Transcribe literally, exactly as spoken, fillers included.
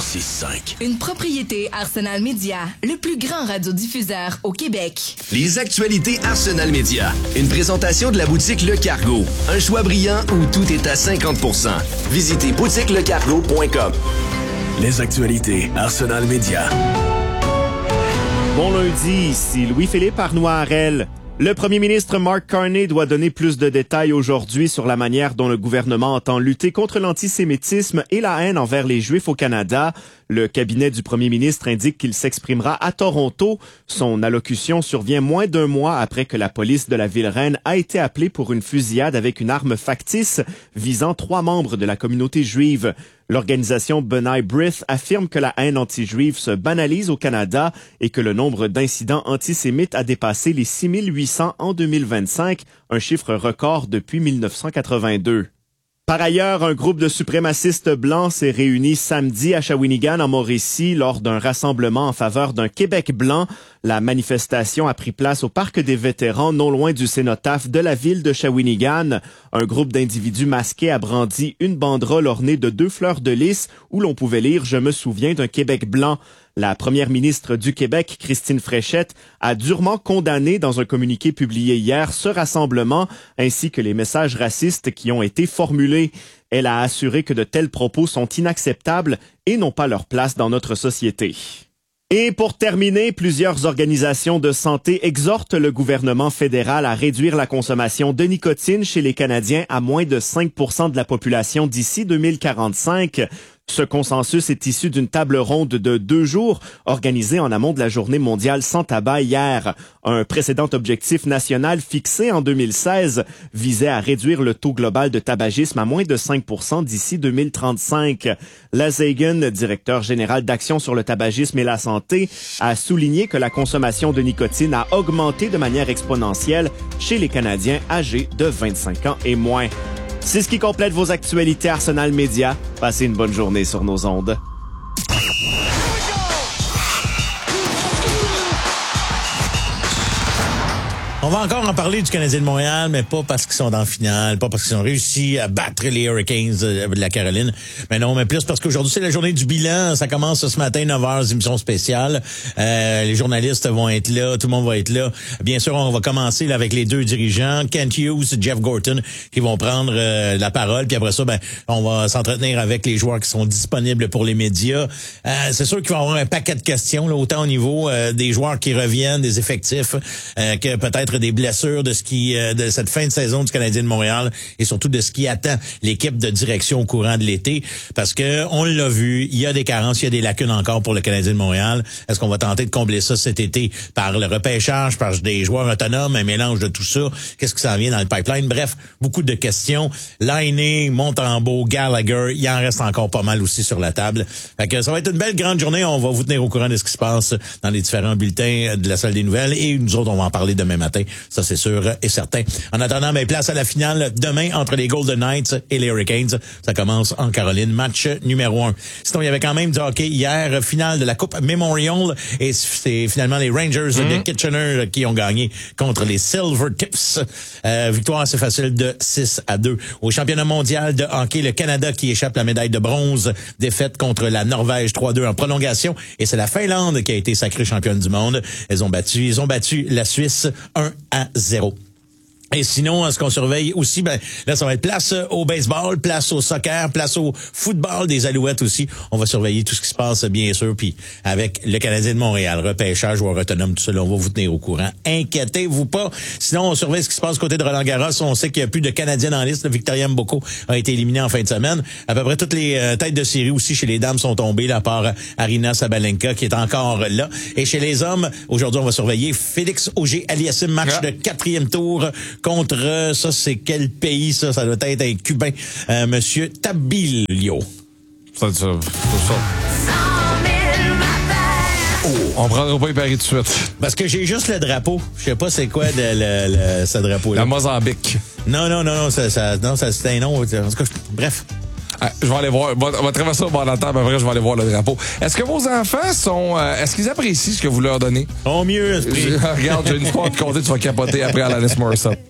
six cinq. Une propriété Arsenal Média, le plus grand radiodiffuseur au Québec. Les actualités Arsenal Média. Une présentation de la boutique Le Cargo. Un choix brillant où tout est à cinquante pour cent. Visitez boutique le cargo point com. Les actualités Arsenal Média. Bon lundi, ici Louis-Philippe Arnois-Harel. Le premier ministre Mark Carney doit donner plus de détails aujourd'hui sur la manière dont le gouvernement entend lutter contre l'antisémitisme et la haine envers les Juifs au Canada. Le cabinet du premier ministre indique qu'il s'exprimera à Toronto. Son allocution survient moins d'un mois après que la police de la ville-reine a été appelée pour une fusillade avec une arme factice visant trois membres de la communauté juive. L'organisation B'nai B'rith affirme que la haine anti-juive se banalise au Canada et que le nombre d'incidents antisémites a dépassé les six mille huit cents en deux mille vingt-cinq, un chiffre record depuis mille neuf cent quatre-vingt-deux. Par ailleurs, un groupe de suprémacistes blancs s'est réuni samedi à Shawinigan, en Mauricie, lors d'un rassemblement en faveur d'un Québec blanc. La manifestation a pris place au Parc des vétérans, non loin du cénotaphe de la ville de Shawinigan. Un groupe d'individus masqués a brandi une banderole ornée de deux fleurs de lys où l'on pouvait lire « Je me souviens d'un Québec blanc ». La première ministre du Québec, Christine Fréchette, a durement condamné dans un communiqué publié hier ce rassemblement ainsi que les messages racistes qui ont été formulés. Elle a assuré que de tels propos sont inacceptables et n'ont pas leur place dans notre société. Et pour terminer, plusieurs organisations de santé exhortent le gouvernement fédéral à réduire la consommation de nicotine chez les Canadiens à moins de cinq pour cent de la population d'ici deux mille quarante-cinq. Ce consensus est issu d'une table ronde de deux jours organisée en amont de la Journée mondiale sans tabac hier. Un précédent objectif national fixé en deux mille seize visait à réduire le taux global de tabagisme à moins de cinq pour cent d'ici deux mille trente-cinq. Laz Hagen, directeur général d'Action sur le tabagisme et la santé, a souligné que la consommation de nicotine a augmenté de manière exponentielle chez les Canadiens âgés de vingt-cinq ans et moins. C'est ce qui complète vos actualités Arsenal Média. Passez une bonne journée sur nos ondes. On va encore en parler du Canadien de Montréal, mais pas parce qu'ils sont dans la finale, pas parce qu'ils ont réussi à battre les Hurricanes de la Caroline. Mais non, mais plus parce qu'aujourd'hui, c'est la journée du bilan. Ça commence ce matin, neuf heures, émission spéciale. Euh, les journalistes vont être là, tout le monde va être là. Bien sûr, on va commencer là, avec les deux dirigeants, Kent Hughes et Jeff Gorton, qui vont prendre euh, la parole. Puis après ça, ben, on va s'entretenir avec les joueurs qui sont disponibles pour les médias. Euh, c'est sûr qu'il va y avoir un paquet de questions, là, autant au niveau euh, des joueurs qui reviennent, des effectifs, euh, que peut-être des blessures de ce qui euh, de cette fin de saison du Canadien de Montréal et surtout de ce qui attend l'équipe de direction au courant de l'été, parce que on l'a vu, il y a des carences, il y a des lacunes encore pour le Canadien de Montréal. Est-ce qu'on va tenter de combler ça cet été par le repêchage, par des joueurs autonomes, un mélange de tout ça? Qu'est-ce qui s'en vient dans le pipeline? Bref, beaucoup de questions. Lainé, Montembeault, Gallagher, il en reste encore pas mal aussi sur la table. Fait que ça va être une belle grande journée. On va vous tenir au courant de ce qui se passe dans les différents bulletins de la salle des nouvelles et nous autres, on va en parler demain matin. Ça, c'est sûr et certain. En attendant, ben, place à la finale demain entre les Golden Knights et les Hurricanes. Ça commence en Caroline. Match numéro un. Sinon, il y avait quand même du hockey hier. Finale de la Coupe Memorial. Et c'est finalement les Rangers mm-hmm. de Kitchener qui ont gagné contre les Silver Tips. Euh, victoire assez facile de six à deux. Au championnat mondial de hockey, le Canada qui échappe la médaille de bronze. Défaite contre la Norvège trois deux en prolongation. Et c'est la Finlande qui a été sacrée championne du monde. Elles ont battu, ils ont battu la Suisse un à zéro. Et sinon, ce qu'on surveille aussi, ben là, ça va être place au baseball, place au soccer, place au football des Alouettes aussi. On va surveiller tout ce qui se passe, bien sûr, puis avec le Canadien de Montréal, repêchage, joueur autonome, tout ça, là, on va vous tenir au courant. Inquiétez-vous pas. Sinon, on surveille ce qui se passe côté de Roland-Garros. On sait qu'il y a plus de Canadiens en liste. Victoria Mboko a été éliminée en fin de semaine. À peu près toutes les euh, têtes de série aussi chez les dames sont tombées, là, à part Arina Sabalenka, qui est encore là. Et chez les hommes, aujourd'hui, on va surveiller Félix Auger-Aliassime, match yeah. de quatrième tour contre, ça c'est quel pays ça? Ça doit être un Cubain, euh, Monsieur Tabilio. Ça, ça, ça. Oh, on prendra pas les paris tout de suite. Parce que j'ai juste le drapeau. Je sais pas c'est quoi de, le, le, ce drapeau-là. La Mozambique. Non, non, non, non, ça, ça, non, ça c'est un nom. En tout cas, bref. Ah, je vais aller voir. On va traverser au bord de la table, après je vais aller voir le drapeau. Est-ce que vos enfants sont... Euh, est-ce qu'ils apprécient ce que vous leur donnez? Au mieux, esprit. Je, regarde, j'ai une histoire à te conter, tu vas capoter après Alanis Morissette.